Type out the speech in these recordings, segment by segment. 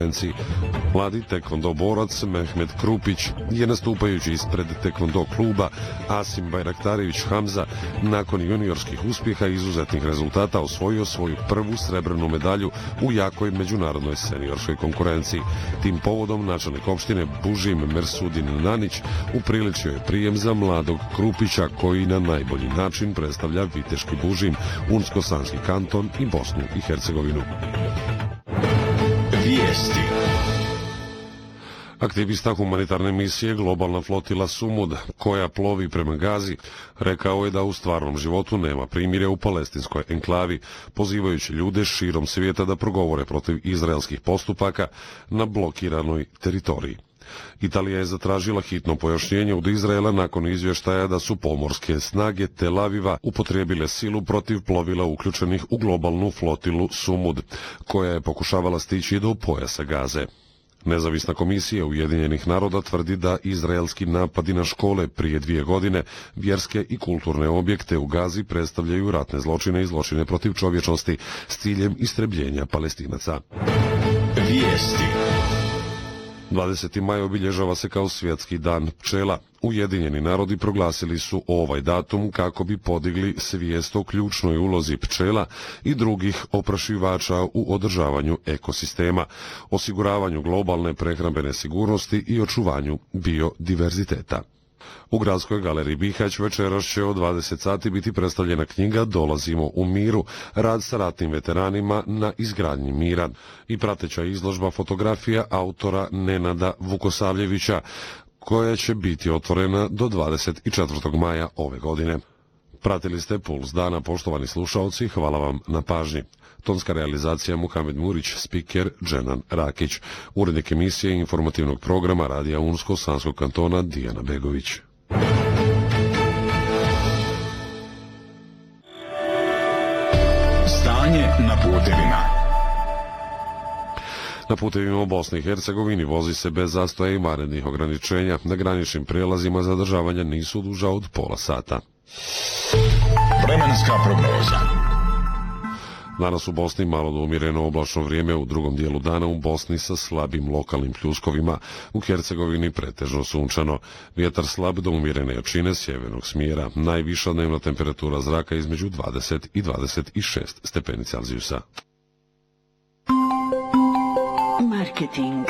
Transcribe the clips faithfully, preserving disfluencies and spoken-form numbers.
Mladi tekvondo borac Mehmet Krupić je nastupajući ispred tekvondo kluba Asim Bajraktarević Hamza nakon juniorskih uspjeha i izuzetnih rezultata osvojio svoju prvu srebrnu medalju u jakoj međunarodnoj seniorskoj konkurenciji. Tim povodom načelnik opštine Bužim Mersudin Nanić upriličio je prijem za mladog Krupića koji na najbolji način predstavlja Viteški Bužim, Unsko-Sanski kanton i Bosnu i Hercegovinu. Vijesti. Aktivista humanitarne misije Globalna flotila Sumud, koja plovi prema Gazi, rekao je da u stvarnom životu nema primirja u palestinskoj enklavi, pozivajući ljude širom svijeta da progovore protiv izraelskih postupaka na blokiranoj teritoriji. Italija je zatražila hitno pojašnjenje od Izraela nakon izvještaja da su pomorske snage Tel Aviva upotrijebile silu protiv plovila uključenih u globalnu flotilu Sumud, koja je pokušavala stići do pojasa Gaze. Nezavisna komisija Ujedinjenih naroda tvrdi da izraelski napadi na škole prije dvije godine, vjerske i kulturne objekte u Gazi predstavljaju ratne zločine i zločine protiv čovječnosti s ciljem istrebljenja Palestinaca. Vijesti. dvadeseti maj obilježava se kao svjetski dan pčela. Ujedinjeni narodi proglasili su ovaj datum kako bi podigli svijest o ključnoj ulozi pčela i drugih oprašivača u održavanju ekosistema, osiguravanju globalne prehrambene sigurnosti i očuvanju biodiverziteta. U Gradskoj galeriji Bihać večeras će od dvadeset sati biti predstavljena knjiga Dolazimo u miru, rad sa ratnim veteranima na izgradnji mira i prateća izložba fotografija autora Nenada Vukosavljevića, koja će biti otvorena do dvadeset četvrtog maja ove godine. Pratili ste Puls dana, poštovani slušalci, hvala vam na pažnji. Tonska realizacija Muhamed Murić, spiker Dženan Rakić, urednik emisije informativnog programa Radija Unsko-Sanskog kantona Dijana Begović. Stanje na putevima. Na putevima u Bosni i Hercegovini vozi se bez zastoja i vanrednih ograničenja. Na graničnim prijelazima zadržavanja nisu duža od pola sata. Vremenska prognoza. Danas u Bosni malo do umjereno oblačno vrijeme, u drugom dijelu dana u Bosni sa slabim lokalnim pljuskovima, u Hercegovini pretežno sunčano. Vjetar slab do umjerene jačine sjevernog smjera. Najviša dnevna temperatura zraka između dvadeset i dvadeset šest stepeni Celzijusa. Marketing.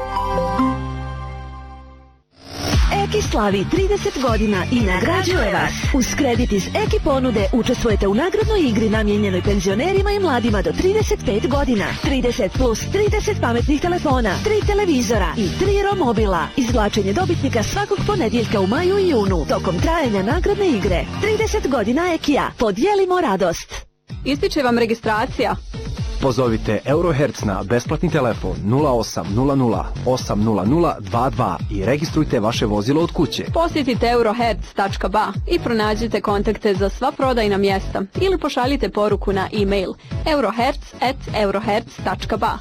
Eki slavi trideset godina i nagrađuje vas. Uz kredit iz Eki ponude učestvujete u nagradnoj igri namijenjenoj penzionerima i mladima do trideset pet godina. trideset plus trideset pametnih telefona, tri televizora i tri romobila. Izvlačenje dobitnika svakog ponedjeljka u maju i junu tokom trajanja nagradne igre. trideset godina Ekija. Podijelimo radost. Ističe vam registracija. Pozovite Eurohertz na besplatni telefon nula osam nula nula osam nula nula dva dva i registrujte vaše vozilo od kuće. Posjetite eurohertz tačka ba i pronađite kontakte za sva prodajna mjesta ili pošaljite poruku na e-mail eurohertz at eurohertz tačka ba.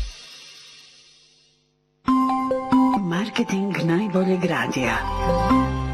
Marketing najboljeg radija.